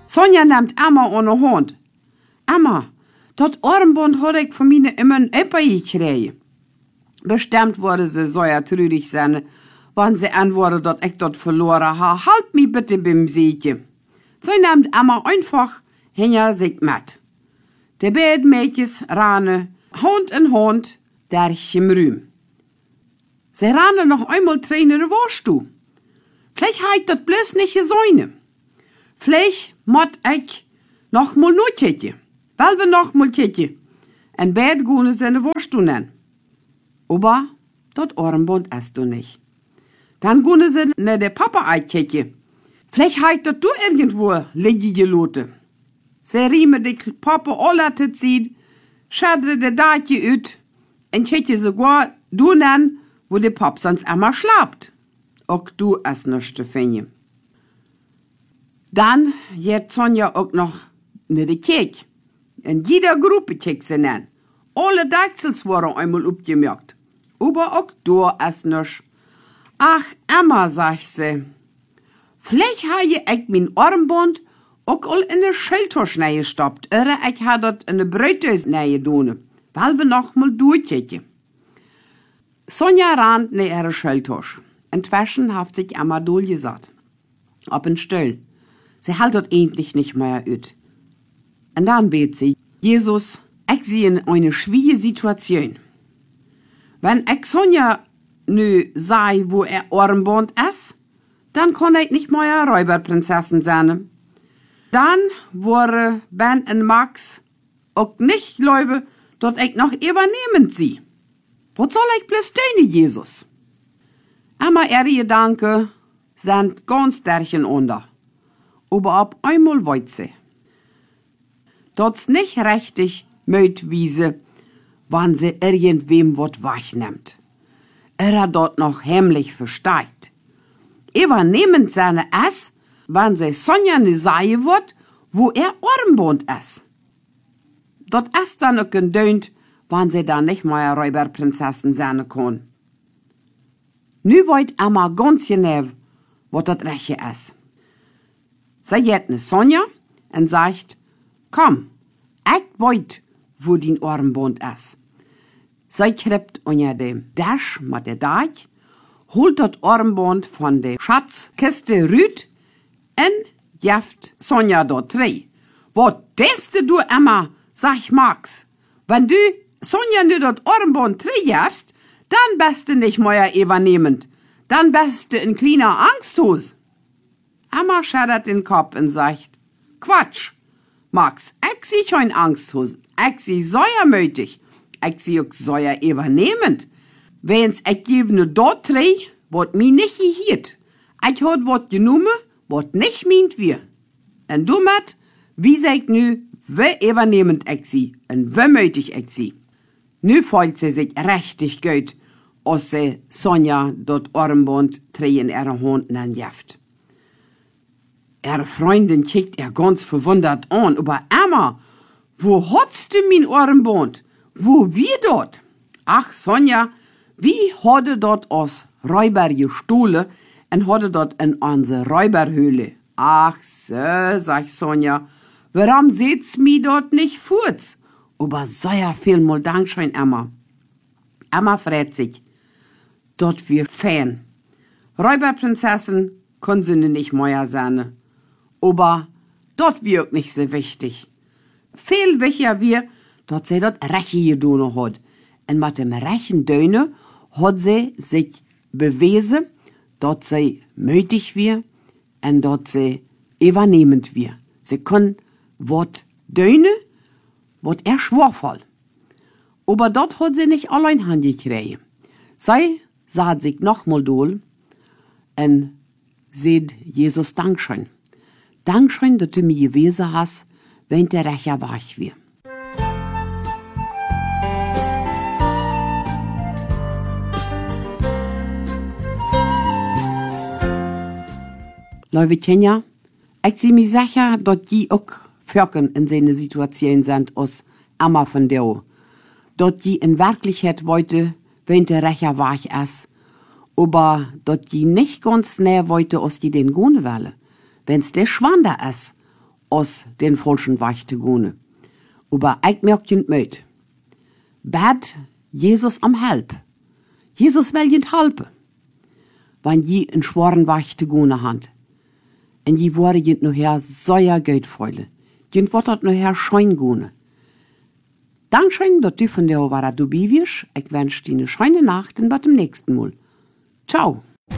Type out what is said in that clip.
Sonja nimmt Emma ohne Hand. Emma, dat Armband hat ich von mir immer ein Epper gekriegt. Bestimmt wurde sie so ja trürig sein, wann sie antwortet, dat ich dort verloren ha. Halt mich bitte beim Seetje. So nimmt Emma einfach hinter sich mit. Die beiden Mädchen rannen Hand in Hand durch im Rühm. Sie rannen noch einmal Tränen, warst du? Vielleicht ha ich dat bloß nicht gesäune. Vielleicht mott ich noch mal nur Tetje. Weil wir noch mal Tetje. En beid gune seine warst du nennen. Aber dat Armband hast du nicht. Dann gune sie ne der Papa Tetje. Vielleicht ha ich dat du irgendwo liegen geloten. Sie riemen die Papa alle te ziehen, schadre de Daatje uit, en Tetje sogar du nennen, wo der Pap sonst immer schlapt. Auch du es nicht zu finden. Dann geht Sonja auch noch ne de Kirche. In jeder Gruppe kiek sie nennen. Alle Deichsels waren einmal aufgemerkt. Aber auch du es nicht. Ach, Emma, sagt sie, vielleicht habe ich mein Armband auch all in de Schildtasche gestoppt. Oder ich habe dat in de Brötjes gedoen. Weil wir noch mal durchkicken. Sonja rannt ne ihre Schildtasche. Inzwischen hat sich Emma durchgesagt. Ob in Still. Sie haltet endlich nicht mehr ut. Und dann bet sie, Jesus, ich sehe in eine schwierige Situation. Wenn ich Sonja nu sei, wo Armband ist, dann kann ich nicht mehr Räuberprinzessin sein. Dann wäre Ben und Max auch nicht Leute, dort ich noch übernehmen sie. Was soll ich bloß tun, Jesus? Aber ihre Gedanken sind ganz derchen unter. Aber ab einmal weiß sie. Dort's nicht richtig mögt wiese, wann sie irgendwem wat wegnimmt. Hat dort noch heimlich versteigt. Übernehmen seine es, wann sie Sonja ne sei wird, wo Armband ist. Dort ist dann auch gedönt, wann sie dann nicht mehr Räuberprinzessin sein kann. Nu weet Emma ganz genau, wat dat Reche ist. Sie geht ne Sonja und sagt, komm, ich weet, wo din Armband ist. Sie kriept unter dem Dash mit der Deich, holt dat Armband von der Schatzkiste rüt und jeft Sonja dort drei. Wat denkst du, Emma, sag Max, wenn du Sonja nu dat Armband drei jefst, dann bist du nicht mehr übernehmend. Dann bist du ein kleiner Angsthus. Emma schüttelt den Kopf und sagt, Quatsch, Max, ich sehe kein Angsthus. Ich sehe säuermütig. Ich sehe auch säuer übernehmend. Wenn's ich gebe nur dort drei, wat mi nicht gehiert. Ich hab wat genommen, wat nicht meint wir. Und damit, wie sagt nu, wie übernehmend ich sie und wie mötig ich sie. Nu freut sie sich richtig gut, als sie Sonja dort Armband in ihre Hand anjeft. Ihre Freundin kickt ihr ganz verwundert an, aber Emma, wo hast du mein Armband? Wo wir dort? Ach, Sonja, wie hatte dort aus Räuber gestohlen und hatte dort in unsere Räuberhöhle? Ach so, sagt Sonja, warum seht's mi dort nicht furz? Aber sehr viel mal Dankeschön, Emma. Emma freut sich. Dort wir Fan. Räuberprinzessin können sie nicht mehr sein. Aber dort wird nicht so wichtig. Viel wichtiger wir, dort sie dort Reche gedoen hat. Und mit dem Rechen Döne hat sie sich bewiesen, dort sie mötig wir und dort sie übernehmend wir. Sie können wat Döne, wat schwerfall. Aber dort hat sie nicht allein Hand gekriegt. Sie sah sich nochmal dohl und seht Jesus Dankeschön. Dankeschön, dass du mir gewesen hast, wenn der Rächer war ich wir. Liebe Tanja, ich sehe mir sicher, dass die auch Völken in seine Situation sind, als Emma von der. Dass die in Wirklichkeit wollte, wenn der Rächer war ich es, aber dass die nicht ganz näher wollte, als die den gehen wollen. Wenn's der Schwander ist, aus den falschen Weg zu gehen. Aber ich merke nicht mit. Bet Jesus am Help. Jesus will jent helpen. Wenn je einen schweren Weg zu gehen habt. Und je wurde jent nachher sehr gut freuen. Jent wird das nachher schein gehen. Dankeschön, dass du von der Hause dabei warst. Ich wünsche dir eine schöne Nacht und bis zum nächsten Mal. Ciao.